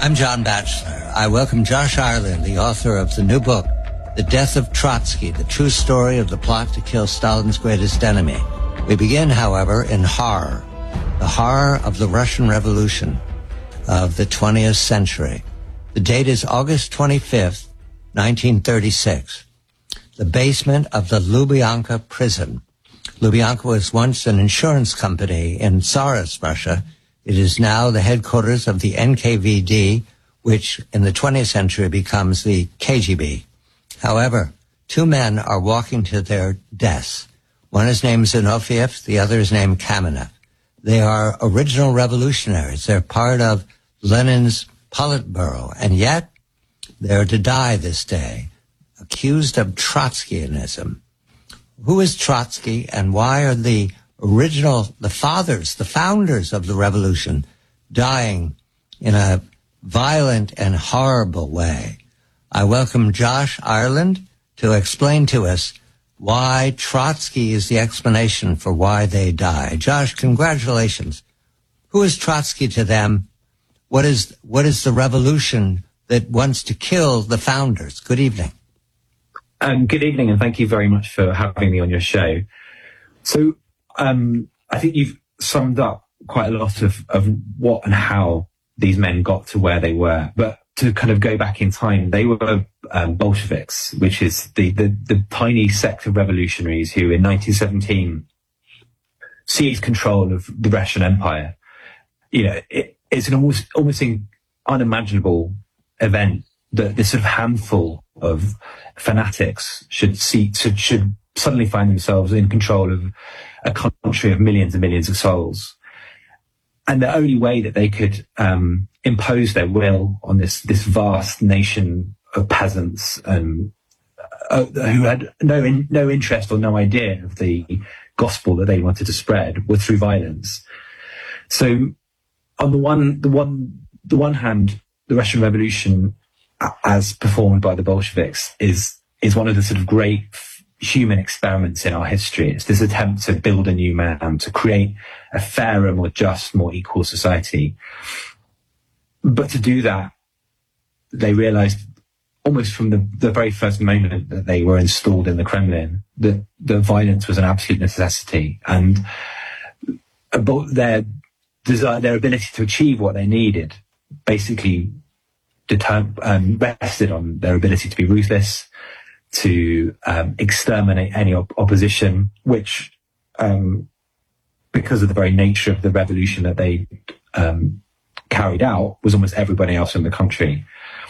I'm John Batchelor. I welcome Josh Ireland, the author of the new book, The Death of Trotsky, the true story of the plot to kill Stalin's greatest enemy. We begin, however, in horror, the horror of the Russian Revolution of the 20th century. The date is August 25th, 1936. The basement of the Lubyanka prison. Lubyanka was once an insurance company in Tsarist Russia. It is now the headquarters of the NKVD, which in the 20th century becomes the KGB. However, two men are walking to their deaths. One is named Zinoviev, the other is named Kamenev. They are original revolutionaries. They're part of Lenin's Politburo, and yet they're to die this day, accused of Trotskyanism. Who is Trotsky, and why are the founders of the revolution, dying in a violent and horrible way? I welcome Josh Ireland to explain to us why Trotsky is the explanation for why they die. Josh, congratulations. Who is Trotsky to them? What is the revolution that wants to kill the founders? Good evening. Good evening, and thank you very much for having me on your show. So I think you've summed up quite a lot of what and how these men got to where they were. But to kind of go back in time, they were Bolsheviks, which is the tiny sect of revolutionaries who in 1917 seized control of the Russian Empire. You know, it's an almost unimaginable event that this sort of handful of fanatics should suddenly find themselves in control of a country of millions and millions of souls. And the only way that they could impose their will on this vast nation of peasants who had no interest or no idea of the gospel that they wanted to spread were through violence. So on the one hand, the Russian Revolution, as performed by the Bolsheviks, is one of the sort of great human experiments in our history. It's this attempt to build a new man, to create a fairer, more just, more equal society. But to do that, they realized almost from the very first moment that they were installed in the Kremlin that the violence was an absolute necessity, and their ability to achieve what they needed basically rested on their ability to be ruthless, to exterminate any opposition, which, because of the very nature of the revolution that they carried out, was almost everybody else in the country.